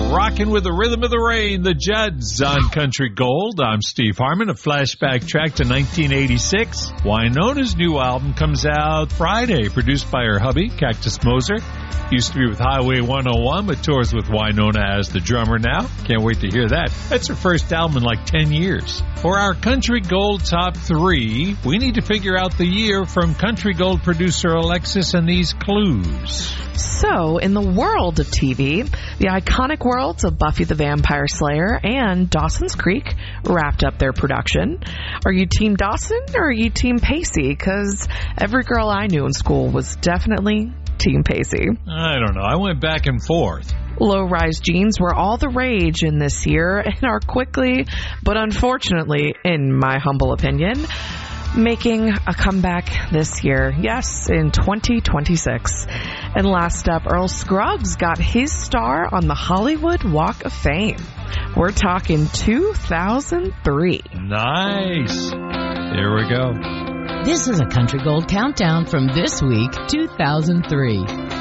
Rocking with the rhythm of the rain, the Judds on Country Gold. I'm Steve Harmon. A flashback track to 1986. Wynona's new album comes out Friday, produced by her hubby, Cactus Moser. Used to be with Highway 101, but tours with Wynona as the drummer now. Can't wait to hear that. That's her first album in like 10 years. For our Country Gold Top 3, we need to figure out the year from Country Gold producer Alexis and these clues. So, in the world of TV, the iconic worlds of Buffy the Vampire Slayer and Dawson's Creek wrapped up their production. Are you Team Dawson or are you Team Pacey? Because every girl I knew in school was definitely Team Pacey. I don't know. I went back and forth. Low-rise jeans were all the rage in this year and are quickly, but unfortunately, in my humble opinion, making a comeback this year. Yes, in 2026. And last up, Earl Scruggs got his star on the Hollywood Walk of Fame. We're talking 2003. Nice. Here we go. This is a Country Gold Countdown from this week, 2003.